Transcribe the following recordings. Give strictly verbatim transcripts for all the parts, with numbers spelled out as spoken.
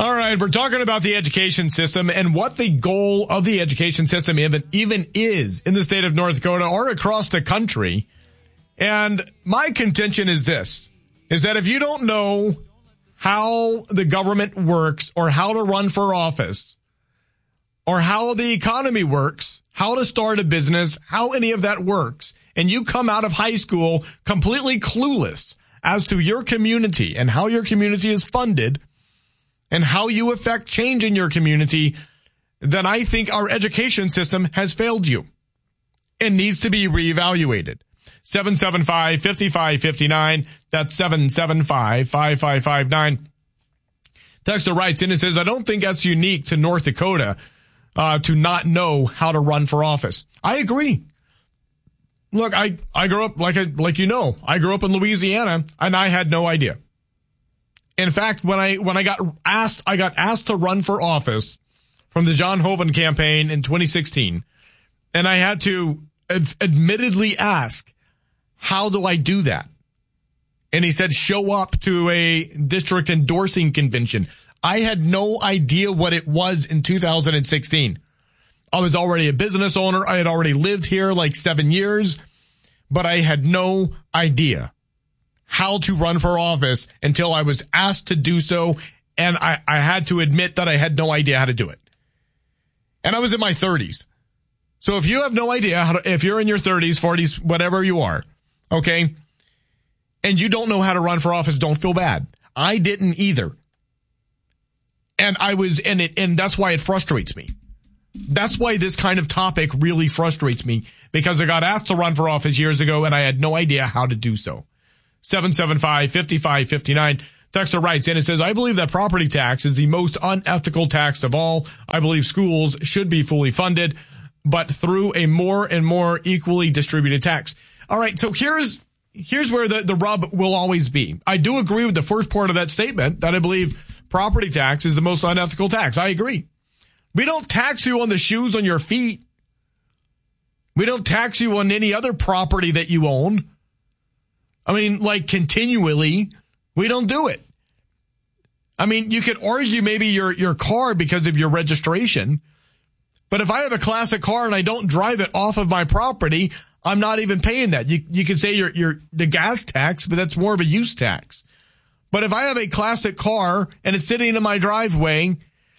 All right, we're talking about the education system and what the goal of the education system even, even is in the state of North Dakota or across the country. And my contention is this, is that if you don't know how the government works or how to run for office or how the economy works, how to start a business, how any of that works, and you come out of high school completely clueless as to your community and how your community is funded and how you affect change in your community, then I think our education system has failed you and needs to be reevaluated. seven seven five, five five five nine. That's seven seven five, five five five nine. Texter writes in and says, I don't think that's unique to North Dakota uh, to not know how to run for office. I agree. Look, I, I grew up, like I, like you know, I grew up in Louisiana and I had no idea. In fact, when I, when I got asked, I got asked to run for office from the John Hoeven campaign in twenty sixteen. And I had to ad- admittedly ask, how do I do that? And he said, show up to a district endorsing convention. I had no idea what it was in two thousand sixteen. I was already a business owner. I had already lived here like seven years, but I had no idea how to run for office until I was asked to do so. And I, I had to admit that I had no idea how to do it. And I was in my thirties. So if you have no idea how to, if you're in your thirties, forties, whatever you are, okay, and you don't know how to run for office, don't feel bad. I didn't either. And I was, and it, and that's why it frustrates me. That's why this kind of topic really frustrates me, because I got asked to run for office years ago and I had no idea how to do so. seven seven five, five five five nine. Texter writes in and says, I believe that property tax is the most unethical tax of all. I believe schools should be fully funded, but through a more and more equally distributed tax. All right. So here's, here's where the, the rub will always be. I do agree with the first part of that statement that I believe property tax is the most unethical tax. I agree. We don't tax you on the shoes on your feet. We don't tax you on any other property that you own. I mean, like continually, we don't do it. I mean, you could argue maybe your, your car because of your registration. But if I have a classic car and I don't drive it off of my property, I'm not even paying that. You, you could say you're, you're the gas tax, but that's more of a use tax. But if I have a classic car and it's sitting in my driveway,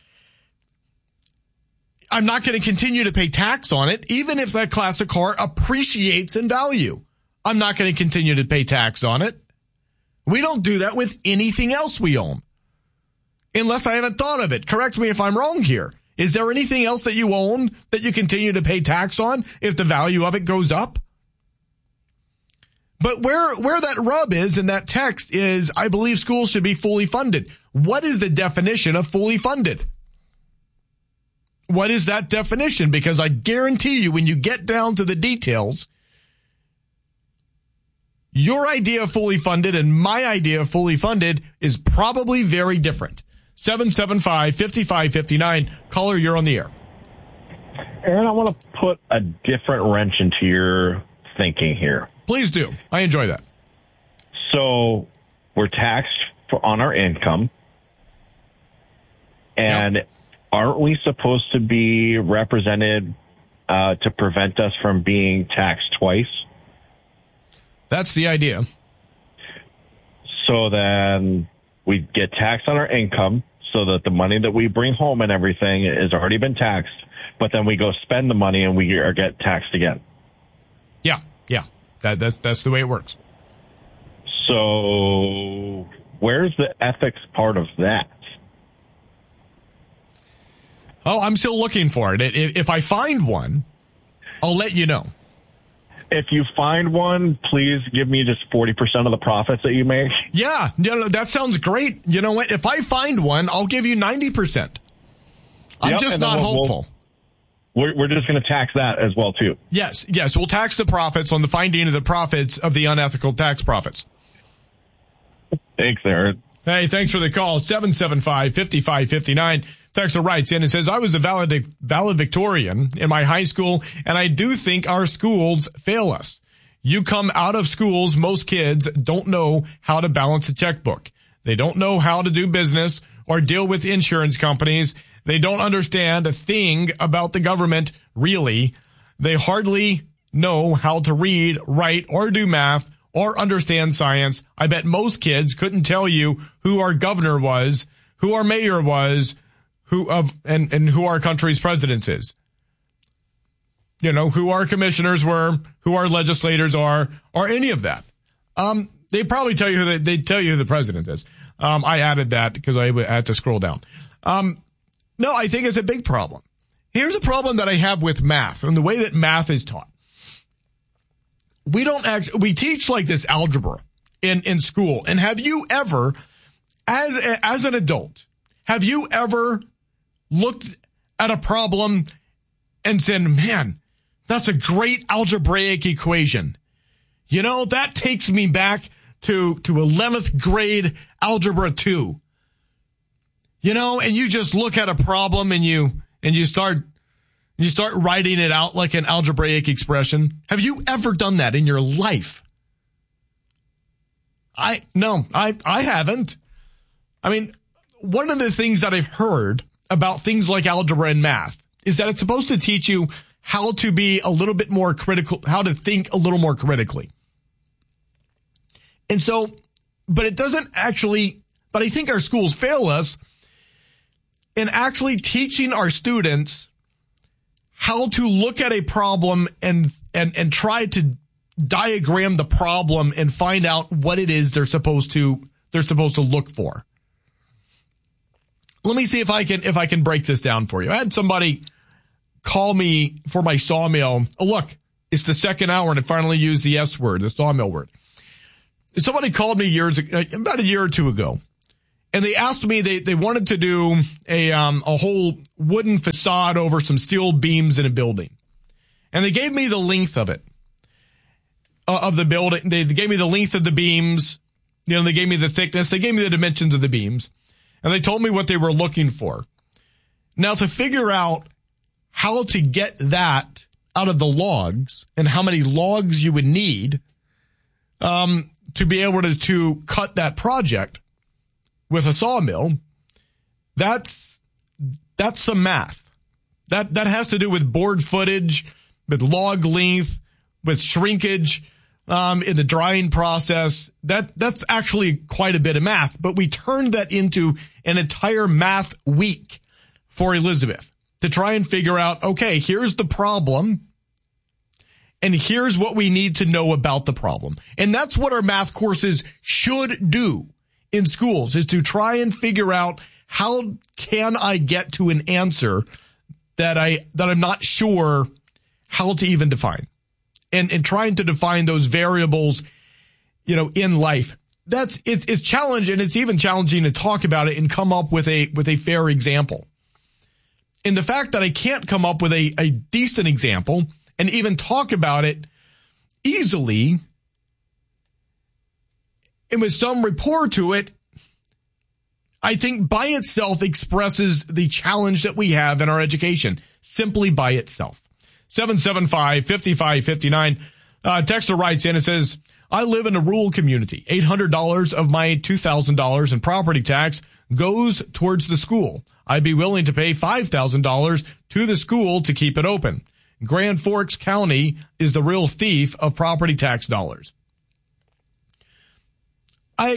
I'm not going to continue to pay tax on it, even if that classic car appreciates in value. I'm not going to continue to pay tax on it. We don't do that with anything else we own. Unless I haven't thought of it. Correct me if I'm wrong here. Is there anything else that you own that you continue to pay tax on if the value of it goes up? But where, where that rub is in that text is, I believe schools should be fully funded. What is the definition of fully funded? What is that definition? Because I guarantee you, when you get down to the details, your idea of fully funded and my idea of fully funded is probably very different. seven seven five, five five five nine. Caller, you're on the air. Aaron, I want to put a different wrench into your thinking here. Please do. I enjoy that. So we're taxed for, on our income. And yep. Aren't we supposed to be represented uh, to prevent us from being taxed twice? That's the idea. So then we get taxed on our income so that the money that we bring home and everything has already been taxed, but then we go spend the money and we are get taxed again. Yeah, yeah. That, that's, that's the way it works. So where's the ethics part of that? Oh, I'm still looking for it. If I find one, I'll let you know. If you find one, please give me just forty percent of the profits that you make. Yeah, you know, that sounds great. You know what? If I find one, I'll give you ninety percent. I'm yep, just not we'll, hopeful. We'll, we're, we're just going to tax that as well, too. Yes, yes. We'll tax the profits on the finding of the profits of the unethical tax profits. Thanks, Aaron. Hey, thanks for the call. seven seven five, five five five nine. Texter writes in and says, I was a valid, valedictorian in my high school, and I do think our schools fail us. You come out of schools, most kids don't know how to balance a checkbook. They don't know how to do business or deal with insurance companies. They don't understand a thing about the government, really. They hardly know how to read, write, or do math, or understand science. I bet most kids couldn't tell you who our governor was, who our mayor was, who of and, and who our country's president is. You know, who our commissioners were, who our legislators are, or any of that. Um, they probably tell you who they, they tell you who the president is. Um, I added that because I had to scroll down. Um, no, I think it's a big problem. Here's a problem that I have with math and the way that math is taught. We don't act, we teach like this algebra in, in school. And have you ever, as, as an adult, have you ever looked at a problem and said, man, that's a great algebraic equation. You know, that takes me back to, to eleventh grade algebra two. You know, and you just look at a problem and you, and you start, you start writing it out like an algebraic expression. Have you ever done that in your life? I, no, I, I haven't. I mean, one of the things that I've heard about things like algebra and math is that it's supposed to teach you how to be a little bit more critical, how to think a little more critically. And so, but it doesn't actually, but I think our schools fail us in actually teaching our students how to look at a problem and, and, and try to diagram the problem and find out what it is they're supposed to, they're supposed to look for. Let me see if I can, if I can break this down for you. I had somebody call me for my sawmill. Oh, look, it's the second hour and I finally used the S word, the sawmill word. Somebody called me years ago, about a year or two ago, and they asked me, they, they wanted to do a, um, a whole wooden facade over some steel beams in a building. And they gave me the length of it, uh, of the building. They, they gave me the length of the beams. You know, they gave me the thickness. They gave me the dimensions of the beams. And they told me what they were looking for. Now, to figure out how to get that out of the logs and how many logs you would need um, to be able to, to cut that project with a sawmill, that's that's some math. That that has to do with board footage, with log length, with shrinkage um, in the drying process. That that's actually quite a bit of math. But we turned that into an entire math week for Elizabeth to try and figure out, okay, here's the problem, and here's what we need to know about the problem. And that's what our math courses should do in schools, is to try and figure out how can I get to an answer that I that I'm not sure how to even define. And and trying to define those variables, you know, in life. That's it's it's challenging, and it's even challenging to talk about it and come up with a with a fair example. And the fact that I can't come up with a, a decent example and even talk about it easily and with some rapport to it, I think by itself expresses the challenge that we have in our education, simply by itself. seven seven five, five five five nine. Uh, Texter writes in and says, I live in a rural community. eight hundred dollars of my two thousand dollars in property tax goes towards the school. I'd be willing to pay five thousand dollars to the school to keep it open. Grand Forks County is the real thief of property tax dollars. I,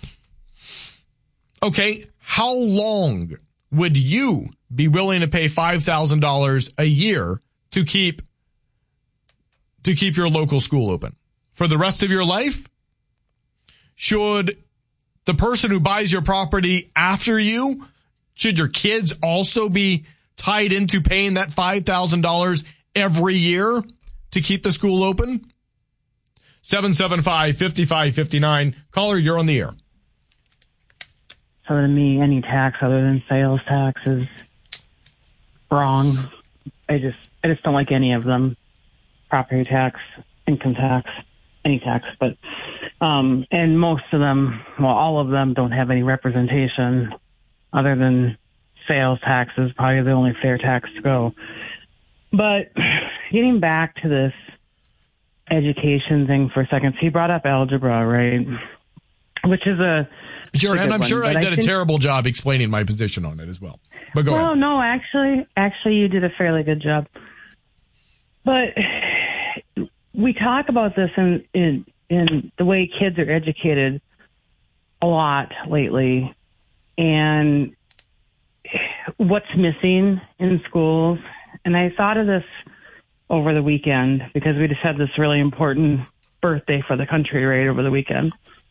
okay, how long would you be willing to pay five thousand dollars a year to keep, to keep your local school open? For the rest of your life? Should the person who buys your property after you, should your kids also be tied into paying that five thousand dollars every year to keep the school open? seven seven five, five five five nine. Caller, you're on the air. So to me, any tax other than sales tax is wrong. I just, I just don't like any of them. Property tax, income tax, any tax, but, um, and most of them, well, all of them don't have any representation other than sales taxes, probably the only fair tax to go. But getting back to this education thing for a second, so you brought up algebra, right? which is a sure, a and I'm one. sure But I I did think, a terrible job explaining my position on it as well. But go well, ahead. no, actually, actually, you did a fairly good job. But we talk about this in in in the way kids are educated a lot lately, and what's missing in schools. And I thought of this over the weekend because we just had this really important birthday for the country right over the weekend.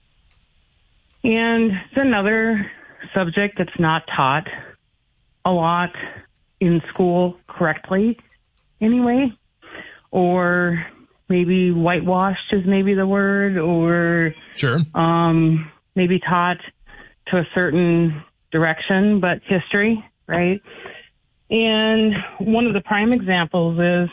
And it's another subject that's not taught a lot in school correctly anyway, or maybe whitewashed is maybe the word, or Sure. um, maybe taught to a certain direction, but history, right? And one of the prime examples is,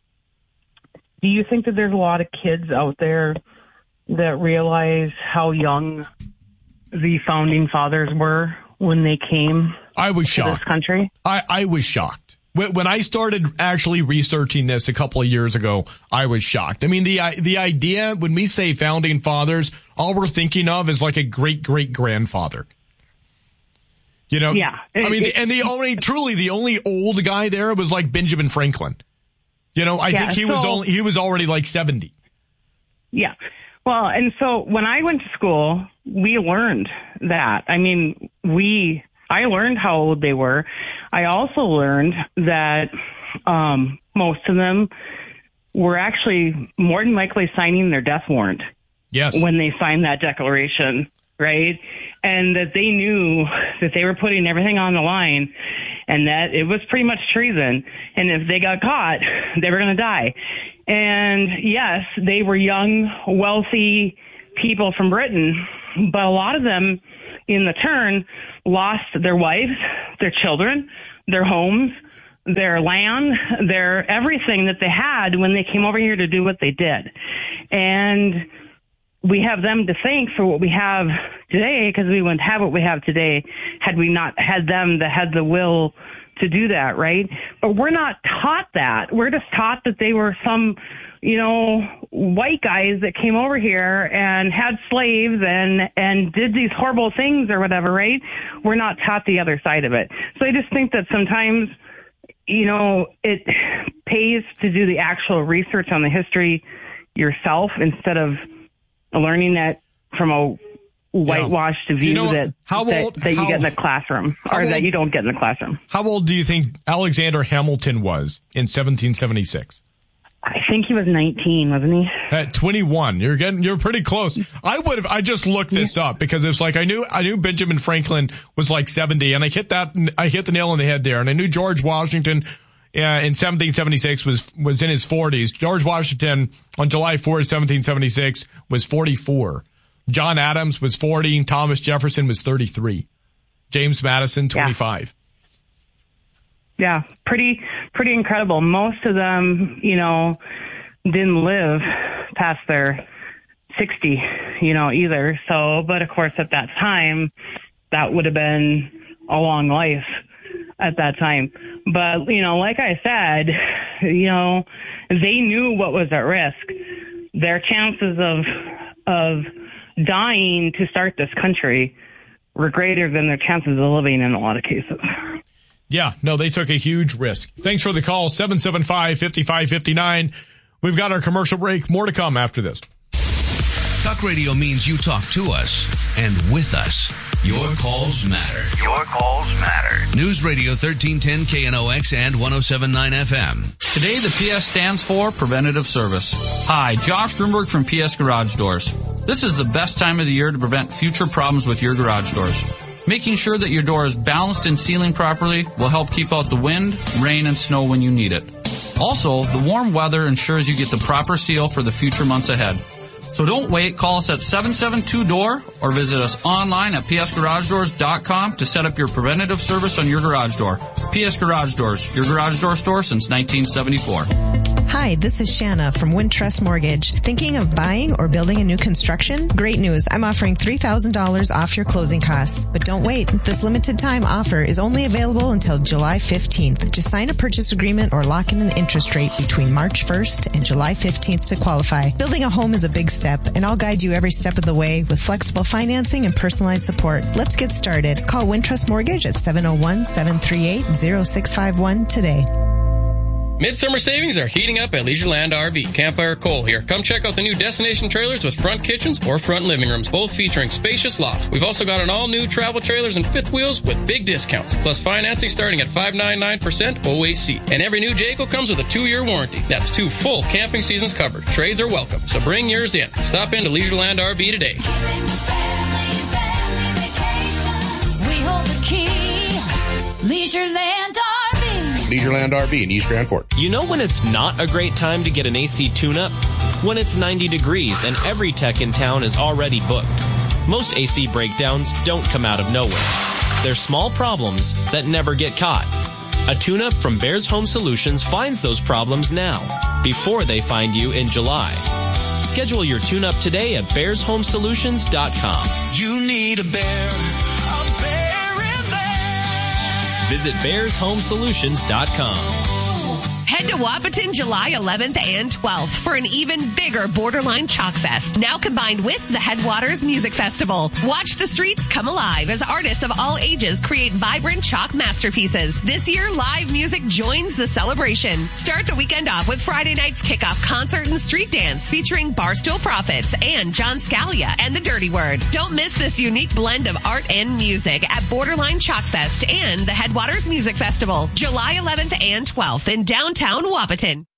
do you think that there's a lot of kids out there that realize how young the founding fathers were when they came I was to shocked. this country? I, I was shocked. When when I started actually researching this a couple of years ago, I was shocked. I mean, the the idea, when we say founding fathers, all we're thinking of is like a great-great-grandfather. You know? Yeah. I mean, and the only, truly, the only old guy there was like Benjamin Franklin. You know, I Yeah, think he was so- only, he was already like seventy. Yeah. Well, and so when I went to school, we learned that. I mean, we, I learned how old they were. I also learned that um, most of them were actually more than likely signing their death warrant. Yes. When they signed that declaration, right? And that they knew that they were putting everything on the line and that it was pretty much treason. And if they got caught, they were going to die. And yes, they were young, wealthy people from Britain, but a lot of them in the turn lost their wives, their children, their homes, their land, their everything that they had when they came over here to do what they did. And we have them to thank for what we have today, because we wouldn't have what we have today had we not had them that had the will to do that, right? But we're not taught that. We're just taught that they were some, you know, white guys that came over here and had slaves and, and did these horrible things or whatever, right? We're not taught the other side of it. So I just think that sometimes, you know, it pays to do the actual research on the history yourself instead of learning that from a whitewashed view You know, that, how that, old- that you how- get in the classroom or old- that you don't get in the classroom. How old do you think Alexander Hamilton was in seventeen seventy-six? I think he was nineteen, wasn't he? At twenty-one, you're getting, you're pretty close. I would have, I just looked this up because it's like, I knew, I knew Benjamin Franklin was like seventy, and I hit that, I hit the nail on the head there. And I knew George Washington, uh, in seventeen seventy-six was, was in his forties. George Washington on July fourth, seventeen seventy-six was forty-four. John Adams was forty. Thomas Jefferson was thirty-three. James Madison, twenty-five. Yeah, pretty, pretty incredible. Most of them, you know, didn't live past their sixty, you know, either. So, but of course at that time, that would have been a long life at that time. But, you know, like I said, you know, they knew what was at risk. Their chances of, of dying to start this country were greater than their chances of living in a lot of cases. Yeah, no, they took a huge risk. Thanks for the call, seven seven five, five five five nine. We've got our commercial break. More to come after this. Talk radio means you talk to us and with us. Your calls matter. Your calls matter. News Radio thirteen ten K N O X and one oh seven point nine F M. Today, the P S stands for Preventative Service. Hi, Josh Grunberg from P S Garage Doors. This is the best time of the year to prevent future problems with your garage doors. Making sure that your door is balanced and sealing properly will help keep out the wind, rain, and snow when you need it. Also, the warm weather ensures you get the proper seal for the future months ahead. So don't wait. Call us at seven seven two D O O R or visit us online at p s garage doors dot com to set up your preventative service on your garage door. P S Garage Doors, your garage door store since nineteen seventy-four. Hi, this is Shanna from Wintrust Mortgage. Thinking of buying or building a new construction? Great news. I'm offering three thousand dollars off your closing costs. But don't wait. This limited time offer is only available until July fifteenth. Just sign a purchase agreement or lock in an interest rate between March first and July fifteenth to qualify. Building a home is a big step, and I'll guide you every step of the way with flexible financing and personalized support. Let's get started. Call Wintrust Mortgage at seven oh one, seven three eight, oh six five one today. Midsummer savings are heating up at Leisureland R V. Campfire Cole here. Come check out the new destination trailers with front kitchens or front living rooms, both featuring spacious lofts. We've also got an all-new travel trailers and fifth wheels with big discounts, plus financing starting at five point nine nine percent O A C. And every new Jayco comes with a two-year warranty. That's two full camping seasons covered. Trays are welcome, so bring yours in. Stop into Leisureland R V today. We hold the key. Leisureland R V. Leisureland R V in East Grand Forks. You know when it's not a great time to get an A C tune-up? When it's ninety degrees and every tech in town is already booked. Most A C breakdowns don't come out of nowhere. They're small problems that never get caught. A tune-up from Bears Home Solutions finds those problems now, before they find you in July. Schedule your tune-up today at bears home solutions dot com. You need a bear. Visit bears home solutions dot com. Head to Wahpeton July eleventh and twelfth for an even bigger Borderline Chalk Fest, now combined with the Headwaters Music Festival. Watch the streets come alive as artists of all ages create vibrant chalk masterpieces. This year, live music joins the celebration. Start the weekend off with Friday night's kickoff concert and street dance featuring Barstool Prophets and John Scalia and the Dirty Word. Don't miss this unique blend of art and music at Borderline Chalk Fest and the Headwaters Music Festival, July eleventh and twelfth in downtown Wahpeton.